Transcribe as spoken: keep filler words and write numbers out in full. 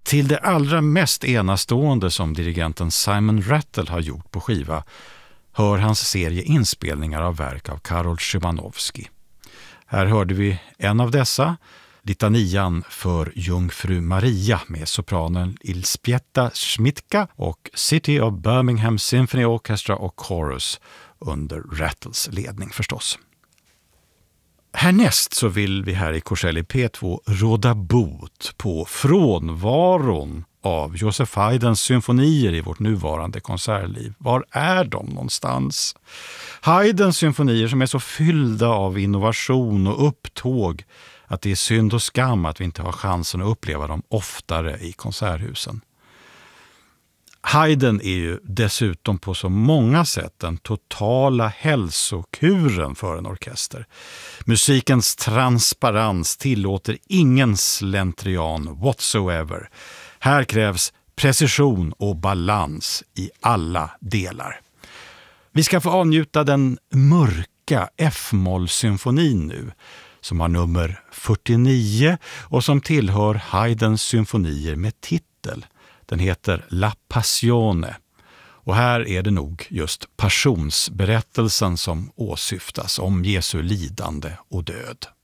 Till det allra mest enastående som dirigenten Simon Rattle har gjort på skiva hör hans serie inspelningar av verk av Karol Szymanowski. Här hörde vi en av dessa, litanian för Jungfru Maria med sopranen Elżbieta Schmidtka och City of Birmingham Symphony Orchestra och Chorus under Rattles ledning förstås. Härnäst så vill vi här i Korselli P två råda bot på frånvaron av Joseph Haydns symfonier i vårt nuvarande konsertliv. Var är de någonstans? Haydns symfonier som är så fyllda av innovation och upptåg att det är synd och skam att vi inte har chansen att uppleva dem oftare i konserthusen. Haydn är ju dessutom på så många sätt den totala hälsokuren för en orkester. Musikens transparens tillåter ingen slentrian whatsoever. Här krävs precision och balans i alla delar. Vi ska få avnjuta den mörka F-moll-symfonin nu, som har nummer fyrtionio och som tillhör Haydns symfonier med titel. Den heter La Passione och här är det nog just passionsberättelsen som åsyftas om Jesu lidande och död.